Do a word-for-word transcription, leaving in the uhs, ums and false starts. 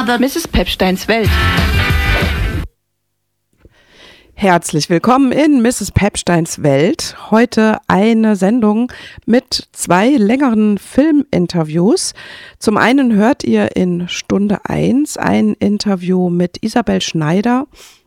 Mother. Misses Pepsteins Welt. Herzlich willkommen in Misses Pepsteins Welt. Heute eine Sendung mit zwei längeren Filminterviews. Zum einen hört ihr in Stunde eins ein Interview mit Isabel Schneider